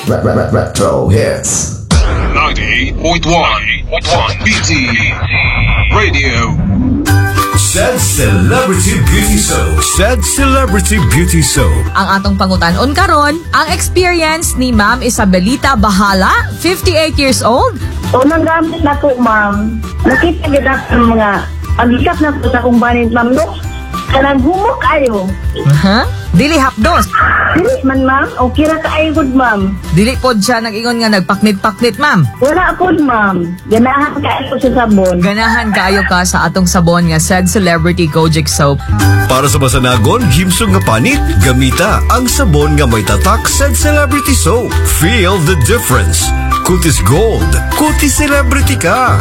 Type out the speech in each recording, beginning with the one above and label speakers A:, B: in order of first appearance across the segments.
A: Retro Hits
B: 98.1 BT Radio.
A: Said Celebrity Beauty Soap. Said Celebrity Beauty Soap.
C: Ang atong pangutan-on karon, ang experience ni Ma'am Isabelita Bahala, 58 years old.
D: Unang gamit na po, ma'am. Nakita kita ng mga pagikap na po sa kong banin, ma'am, no? Kanang humok ayo.
C: Dili hapdos.
D: Dili man, ma'am. Okay ra kaayo, good, ma'am.
C: Dili pod siya nag-ingon nga nagpaknit-paknit, ma'am.
D: Wala po, ma'am. Ganahan kaayo sa sabon.
C: Ganahan kaayo ka sa atong sabon nga Said Celebrity Kojic Soap.
A: Para sa masanagon, himsong nga panit, gamita ang sabon nga may tatak Said Celebrity Soap. Feel the difference. Kutis Gold. Kutis Celebrity ka.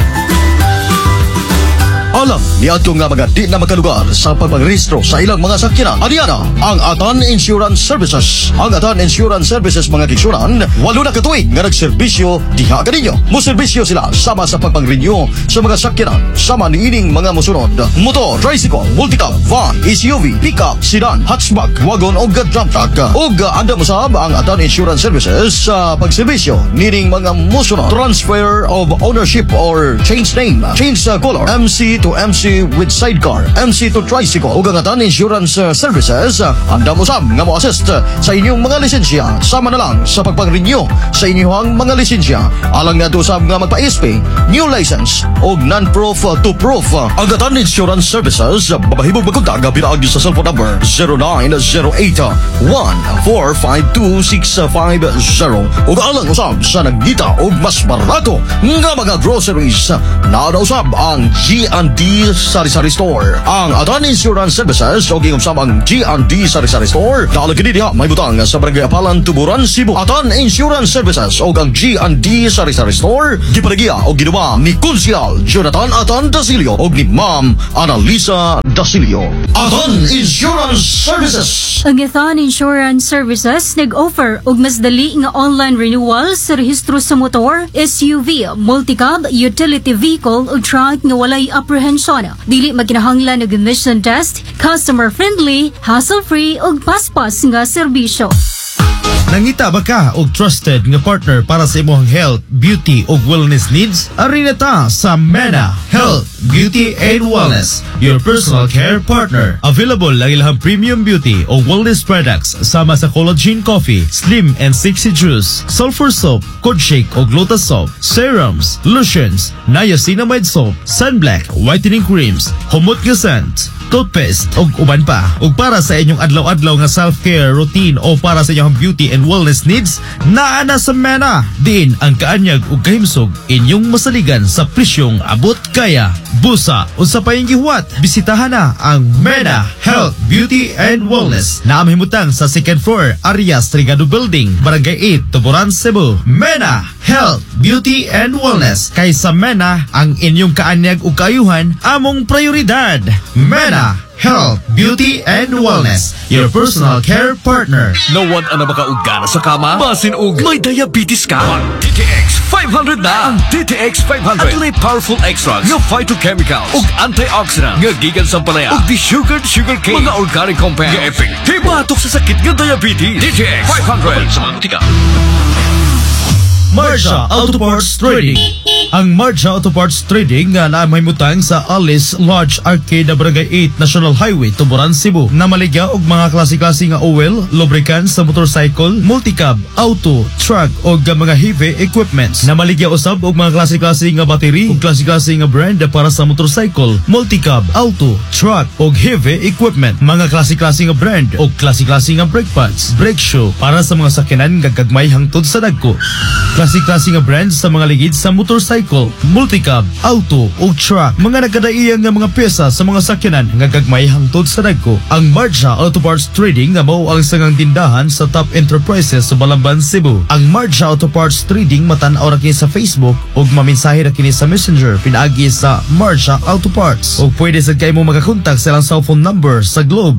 E: Alam ni ato nga mga di na makalugar sa pagpagrehistro sa ilang mga sakyanan. Adiana, ang Atan Insurance Services. Ang Atan Insurance Services mga kiksuran, 8 na katuig nga nagserbisyo diha kaninyo. Muserbisyo sila sama sa pagpang-renew sa mga sakyanan sama ni ining mga musunod: motor, tricycle, multicab, van, SUV, pickup, sedan, hatchback, wagon o dump truck. Ug anda musab ang Atan Insurance Services sa pagserbisyo nining mga musunod: transfer of ownership or change name, change color, MC to MC with sidecar, MC to tricycle. Ug ang Atan Insurance Services anda musab nga mo-assist sa inyong mga lisensya sama na lang sa pagpang-renew sa inyong mga lisensya. Alang nga usab nga magpa-SP, new license o non-proof to proof. Ang Atan Insurance Services babahibog magkontak pinaag sa cellphone number 0908-1452-650. Ug alang usab sa nagdita og mas barato nga mga groceries na usab ang G&D Sari-Sari Store. Ang Atan Insurance Services o gingumsam ang G&D Sari-Sari Store naalagin diha may butang sa Barangay Apalan, Tuburan, Cebu. Atan Insurance Services o ang G&D Sari-Sari Store giparegiya o ginawa ni Konsyal Jonathan Atan Dasilio o ni Ma'am Annalisa Dasilio. Atan Insurance Services.
F: Ang Atan Insurance Services nag-offer og mas dali nga online renewal sa rehistro sa motor, SUV, multicab, utility vehicle ug truck nga walay apprehension. Dili magkinahanglan og emission test, customer-friendly, hassle-free ug paspas nga serbisyo.
G: Nangita ba ka og trusted nga partner para sa imong health, beauty ug wellness needs? Ari na ta sa MENA Health, Beauty and Wellness, your personal care partner. Available ang ilang premium beauty o wellness products sama sa collagen coffee, slim and sexy juice, sulfur soap, cod shake o lotus soap, serums, lotions, niacinamide soap, sunblock, whitening creams, humot nga scent, toothpaste ug uban pa. Ug para sa inyong adlaw-adlaw nga self-care routine o para sa inyong beauty and wellness needs, naa na sa MENA. Diin ang kaanyag ug kahimsog inyong masaligan sa presyong abot kaya. Busa unsa pa yung gihuwat, bisitahan na ang MENA Health, Beauty and Wellness na amhimutang sa second floor Arias Trigado Building, Barangay 8, Tuburan, Cebu. MENA Health, Beauty and Wellness. Kay sa MENA ang inyong kaanyag ug kaayuhan among prioridad. MENA Health, Beauty and Wellness, your personal care partner.
A: No one ang makaugana sa kama, basin ug may diabetes ka. DTX 500 na. Ang DTX 500 adunay powerful extracts nga phytochemicals ug antioxidants nga gikan sa palaya ug desugared sugarcane, mga organic compounds nga epektibo batok sa sakit nga diabetes. DTX 500 sa mga
G: Marja Auto Parts Trading. Ang Marja Auto Parts Trading nga naamhimutang sa Alice Lodge Arcade, Barangay 8, National Highway, Tuburan, Cebu. Namaligya og mga klase-klase nga oil, lubricants sa motorcycle, multicab, auto, truck og mga heavy equipments. Namaligya usab og mga klase-klase nga battery ug klase-klase nga brand para sa motorcycle, multicab, auto, truck og heavy equipment. Mga klase-klase nga brand og klase-klase nga brake pads, brake shoe para sa mga sakyanan nga gagmay hangtod sa dagko. Klase-klase nga brand sa mga ligid sa motorcycle, multicab, auto o truck. Mga nagkadaiyang nga mga pyesa sa mga sakyanan nga gagmay hangtod sa dagko. Ang Marja Auto Parts Trading nga mao ang sangang tindahan sa top enterprises sa Balamban, Cebu. Ang Marja Auto Parts Trading matan-aw ra kini sa Facebook ug mamensahe ra kini sa Messenger pinaagi sa Marja Auto Parts. Ug pwede sad kay mo makakontak sa ilang cellphone number sa Globe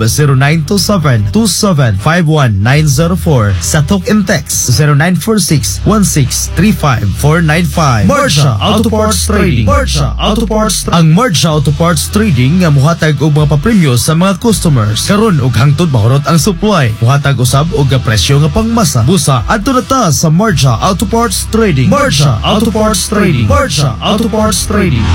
G: 0927-2751-904, sa talk and text 0917-635-495. Marcia Auto Parts Trading. Marcia Auto Parts. Ang Marcia Auto Parts Trading nga muhatag og mga papremyo sa mga customers. Karon og hangtod mahurot ang supply. Muhatag usab og presyo nga pangmasa. Busa adto na ta sa Marcia Auto Parts Trading. Marcia Auto Parts Trading. Marcia Auto Parts Trading.